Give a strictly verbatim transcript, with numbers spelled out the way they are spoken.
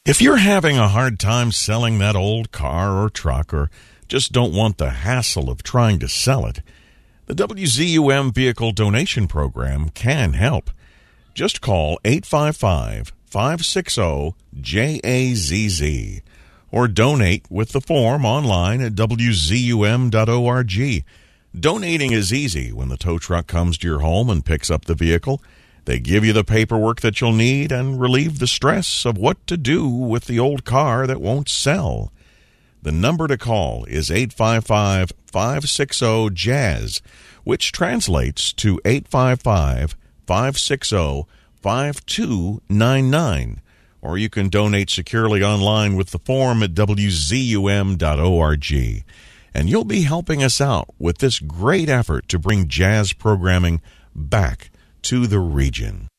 If you're having a hard time selling that old car or truck, or just don't want the hassle of trying to sell it, the W Z U M Vehicle Donation Program can help. Just call eight five five, five six zero, J A Z Z or donate with the form online at W Z U M dot org. Donating is easy when the tow truck comes to your home and picks up the vehicle. They give you the paperwork that you'll need and relieve the stress of what to do with the old car that won't sell. The number to call is eight five five, five six zero, J A Z Z, which translates to eight five five, five six zero, five two nine nine. Or you can donate securely online with the form at W Z U M dot org. And you'll be helping us out with this great effort to bring jazz programming back to the region.